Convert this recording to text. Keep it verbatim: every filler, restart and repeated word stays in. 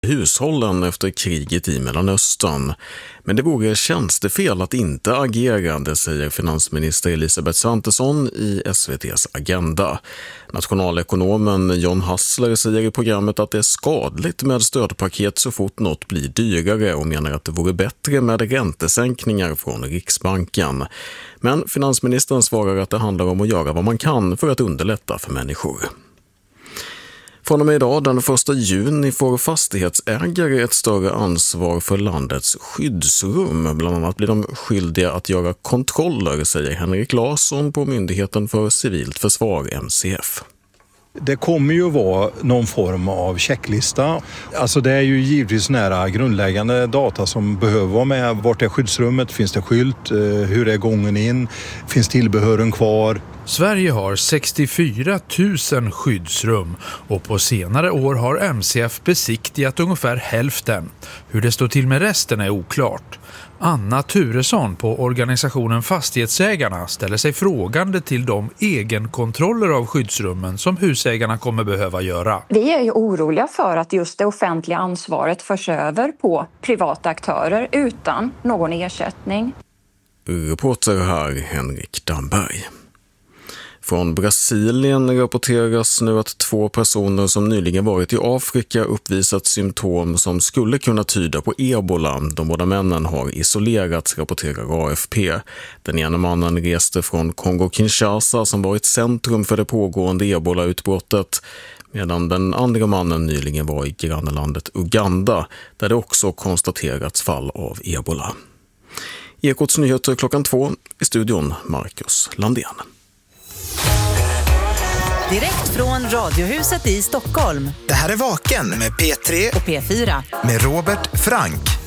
hushållen efter kriget i Mellanöstern. Men det vore tjänstefel att inte agera, det säger finansminister Elisabeth Svantesson i S V T:s Agenda. Nationalekonomen John Hassler säger i programmet att det är skadligt med stödpaket så fort något blir dyrare och menar att det vore bättre med räntesänkningar från Riksbanken. Men finansministern svarar att det handlar om att göra vad man kan för att underlätta för människor. Från och med idag, den första juni, får fastighetsägare ett större ansvar för landets skyddsrum. Bland annat blir de skyldiga att göra kontroller, säger Henrik Larsson på Myndigheten för civilt försvar, M C F. Det kommer ju vara någon form av checklista. Alltså det är ju givetvis nära grundläggande data som behöver vara med. Vart är skyddsrummet? Finns det skylt? Hur är gången in? Finns tillbehören kvar? Sverige har sextiofyra tusen skyddsrum och på senare år har M C F besiktigat ungefär hälften. Hur det står till med resten är oklart. Anna Turesson på organisationen Fastighetsägarna ställer sig frågande till de egenkontroller av skyddsrummen som husägarna kommer behöva göra. Vi är ju oroliga för att just det offentliga ansvaret förs över på privata aktörer utan någon ersättning. Reporter här Henrik Damberg. Från Brasilien rapporteras nu att två personer som nyligen varit i Afrika uppvisat symptom som skulle kunna tyda på ebola. De båda männen har isolerats, rapporterar A F P. Den ena mannen reste från Kongo-Kinshasa som varit centrum för det pågående ebola-utbrottet, medan den andra mannen nyligen var i grannlandet Uganda där det också konstaterats fall av ebola. Ekots nyheter klockan två, i studion Marcus Landén. Direkt från Radiohuset i Stockholm. Det här är Vaken med P tre och P fyra med Robert Frank.